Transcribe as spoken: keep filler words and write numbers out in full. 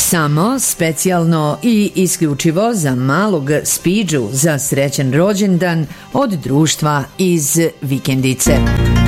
Samo specijalno i isključivo za malog Spidžu za srećan rođendan od društva iz Vikendice.